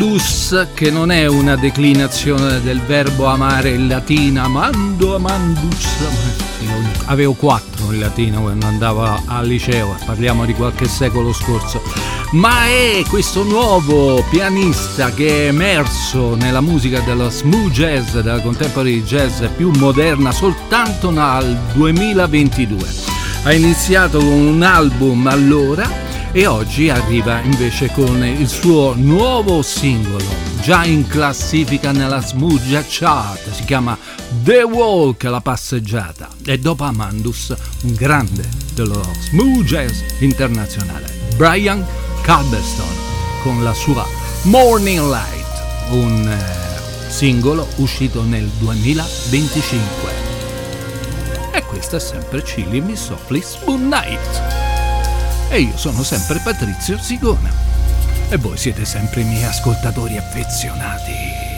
Amandus, che non è una declinazione del verbo amare in latino, amando, amandus. Io avevo 4 in latino quando andavo al liceo, parliamo di qualche secolo scorso, ma è questo nuovo pianista che è emerso nella musica della smooth jazz, della contemporary jazz più moderna soltanto nel 2022. Ha iniziato con un album allora e oggi arriva invece con il suo nuovo singolo, già in classifica nella smooth jazz chart, si chiama The Walk, la passeggiata, e dopo Amandus un grande dello smooth jazz internazionale, Brian Culbertson, con la sua Morning Light, un singolo uscito nel 2025. E questo è sempre Chilling Me Softly Spoon Night. E io sono sempre Patrizio Zigona. E voi siete sempre i miei ascoltatori affezionati.